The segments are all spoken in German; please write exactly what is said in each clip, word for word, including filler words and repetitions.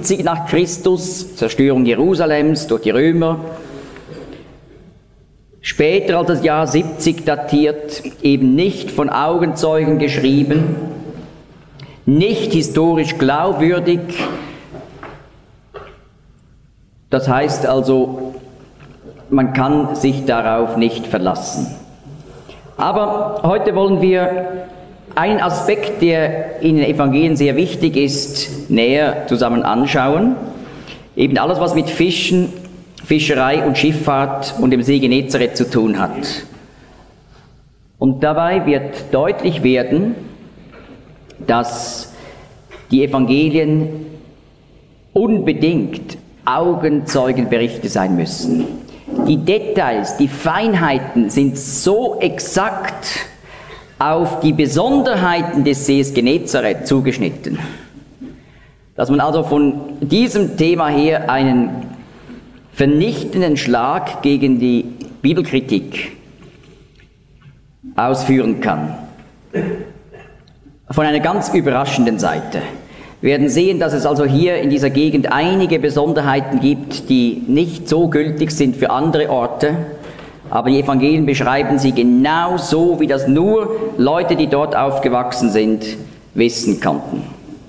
siebzig nach Christus, Zerstörung Jerusalems durch die Römer. Später als das Jahr siebzig datiert, eben nicht von Augenzeugen geschrieben, nicht historisch glaubwürdig. Das heißt also, man kann sich darauf nicht verlassen. Aber heute wollen wir einen Aspekt, der in den Evangelien sehr wichtig ist, näher zusammen anschauen. Eben alles, was mit Fischen, Fischerei und Schifffahrt und dem See Genezareth zu tun hat. Und dabei wird deutlich werden, dass die Evangelien unbedingt Augenzeugenberichte sein müssen. Die Details, die Feinheiten sind so exakt auf die Besonderheiten des Sees Genezareth zugeschnitten, dass man also von diesem Thema her einen vernichtenden Schlag gegen die Bibelkritik ausführen kann. Von einer ganz überraschenden Seite. Wir werden sehen, dass es also hier in dieser Gegend einige Besonderheiten gibt, die nicht so gültig sind für andere Orte, aber die Evangelien beschreiben sie genau so, wie das nur Leute, die dort aufgewachsen sind, wissen konnten.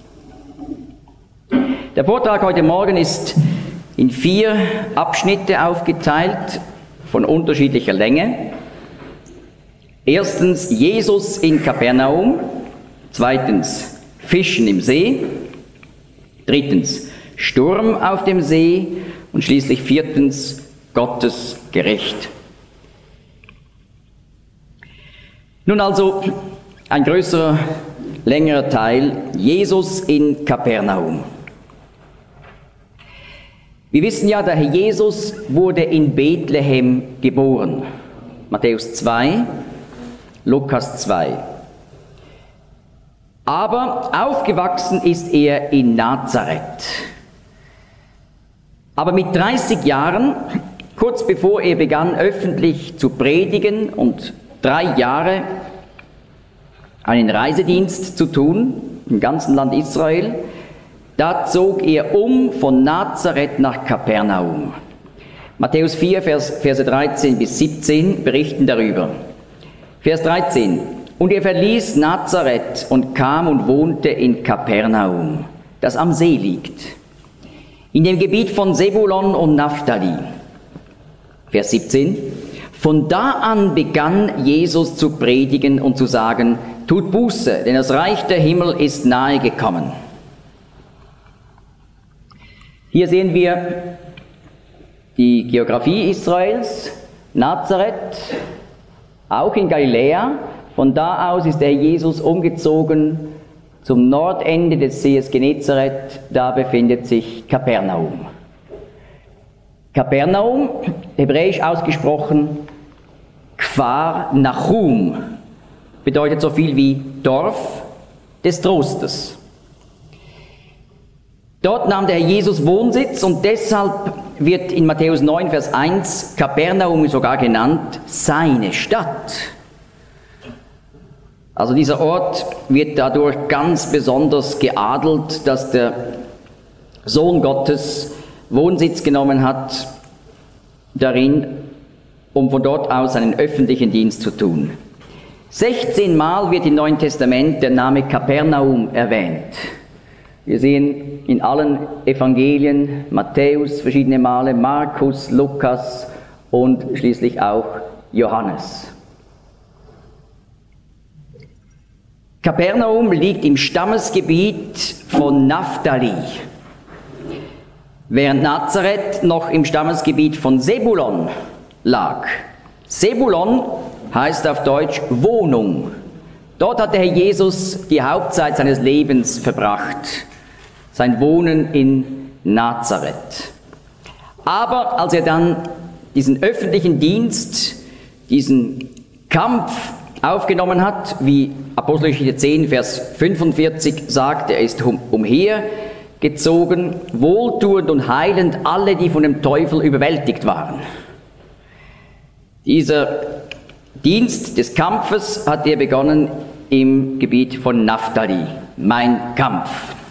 Der Vortrag heute Morgen ist in vier Abschnitte aufgeteilt, von unterschiedlicher Länge. Erstens Jesus in Kapernaum, zweitens Fischen im See, drittens Sturm auf dem See und schließlich viertens Gottes Gericht. Nun also ein größerer, längerer Teil, Jesus in Kapernaum. Wir wissen ja, der Herr Jesus wurde in Bethlehem geboren. Matthäus zwei, Lukas zwei. Aber aufgewachsen ist er in Nazareth. Aber mit dreißig Jahren, kurz bevor er begann, öffentlich zu predigen und drei Jahre einen Reisedienst zu tun im ganzen Land Israel, da zog er um von Nazareth nach Kapernaum. Matthäus vier, Vers, Verse dreizehn bis siebzehn berichten darüber. Vers dreizehn. Und er verließ Nazareth und kam und wohnte in Kapernaum, das am See liegt, in dem Gebiet von Sebulon und Naphtali. Vers siebzehn. Von da an begann Jesus zu predigen und zu sagen, tut Buße, denn das Reich der Himmel ist nahe gekommen. Hier sehen wir die Geografie Israels, Nazareth, auch in Galiläa. Von da aus ist der Jesus umgezogen zum Nordende des Sees Genezareth, da befindet sich Kapernaum. Kapernaum, hebräisch ausgesprochen, Kfar Nachum, bedeutet so viel wie Dorf des Trostes. Dort nahm der Herr Jesus Wohnsitz und deshalb wird in Matthäus neun, Vers eins Kapernaum sogar genannt, seine Stadt. Also dieser Ort wird dadurch ganz besonders geadelt, dass der Sohn Gottes Wohnsitz genommen hat darin, um von dort aus einen öffentlichen Dienst zu tun. sechzehn Mal wird im Neuen Testament der Name Kapernaum erwähnt. Wir sehen in allen Evangelien, Matthäus verschiedene Male, Markus, Lukas und schließlich auch Johannes. Kapernaum liegt im Stammesgebiet von Naphtali, während Nazareth noch im Stammesgebiet von Sebulon lag. Sebulon heißt auf Deutsch Wohnung. Dort hat der Herr Jesus die Hauptzeit seines Lebens verbracht, sein Wohnen in Nazareth. Aber als er dann diesen öffentlichen Dienst, diesen Kampf aufgenommen hat, wie Apostelgeschichte zehn, Vers fünfundvierzig sagt, er ist um, umhergezogen, wohltuend und heilend alle, die von dem Teufel überwältigt waren. Dieser Dienst des Kampfes hat er begonnen im Gebiet von Naphtali, mein Kampf.